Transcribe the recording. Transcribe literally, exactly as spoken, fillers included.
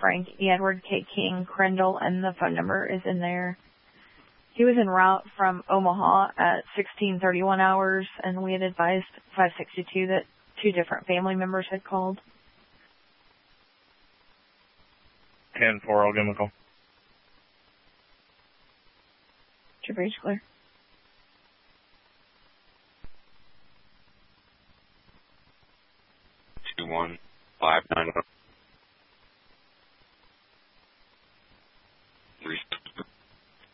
Frank E. Edward K. King Crendel, and the phone number is in there. He was en route from Omaha at sixteen thirty-one hours, and we had advised five sixty-two that two different family members had called. ten four, I'll give him a call. Your page clear. two one five nine one.